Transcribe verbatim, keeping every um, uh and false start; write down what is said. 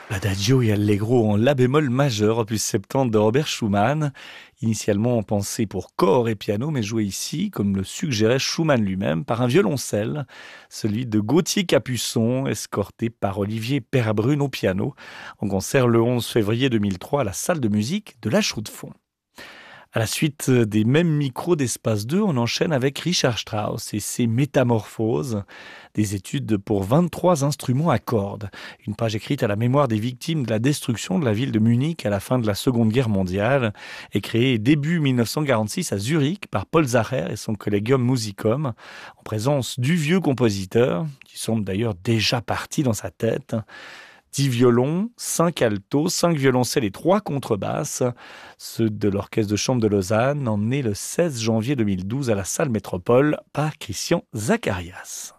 L'Adagio et Allegro en La bémol majeur, opus septante de Robert Schumann, initialement pensé pour corps et piano, mais joué ici, comme le suggérait Schumann lui-même, par un violoncelle, celui de Gauthier Capuçon, escorté par Olivier Perbrune au piano, en concert le onze février deux mille trois à la salle de musique de la Chaux-de-Fonds. À la suite des mêmes micros d'Espace deux, on enchaîne avec Richard Strauss et ses Métamorphoses, des études pour vingt-trois instruments à cordes. Une page écrite à la mémoire des victimes de la destruction de la ville de Munich à la fin de la Seconde Guerre mondiale et créée début mille neuf cent quarante-six à Zurich par Paul Zacher et son Collegium Musicum, en présence du vieux compositeur, qui semble d'ailleurs déjà parti dans sa tête. Dix violons, cinq altos, cinq violoncelles et trois contrebasses. Ceux de l'Orchestre de chambre de Lausanne, emmenés le seize janvier deux mille douze à la salle Métropole par Christian Zacharias.